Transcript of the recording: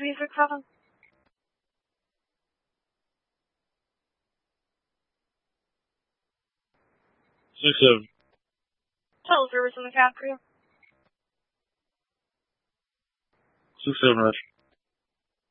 367. Six seven. Total service in the cab crew. 6-7, Roger.